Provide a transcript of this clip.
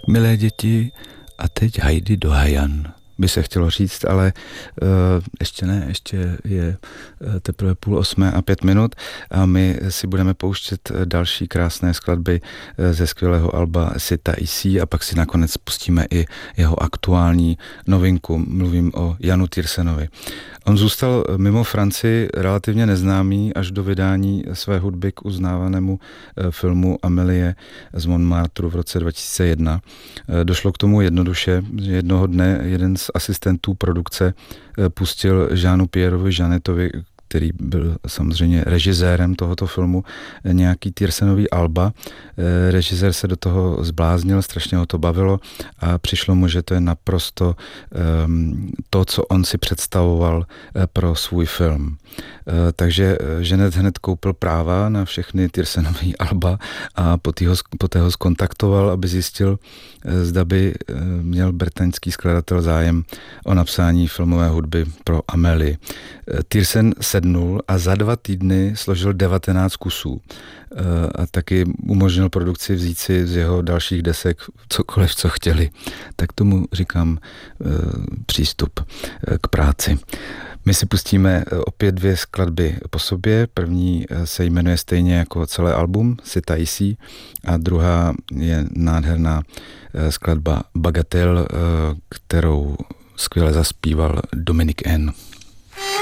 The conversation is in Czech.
Milé děti, a teď Heidi do Hajan, by se chtělo říct, ale ještě ne, ještě je teprve 7:30 a my si budeme pouštět další krásné skladby ze skvělého alba Sita Isi a pak si nakonec pustíme i jeho aktuální novinku. Mluvím o Janu Tiersenovi. On zůstal mimo Francii relativně neznámý až do vydání své hudby k uznávanému filmu Amélie z Montmartru v roce 2001. Došlo k tomu jednoduše, že jednoho dne jeden z asistentů produkce pustil Jeanu Pierrovi Jeanettovi, který byl samozřejmě režisérem tohoto filmu, nějaký Tiersenový alba. Režisér se do toho zbláznil, strašně ho to bavilo a přišlo mu, že to je naprosto to, co on si představoval pro svůj film. Takže Jeanette hned koupil práva na všechny Tiersenový alba a poté ho skontaktoval, aby zjistil, zda by měl britaňský skladatel zájem o napsání filmové hudby pro Amélie. Tiersen sednul a za 2 týdny složil 19 kusů a taky umožnil produkci vzít si z jeho dalších desek cokoliv, co chtěli. Tak tomu říkám přístup k práci. My si pustíme opět 2 skladby po sobě. První se jmenuje stejně jako celé album, Sita Isi, a druhá je nádherná skladba Bagatelle, kterou skvěle zaspíval Dominic N.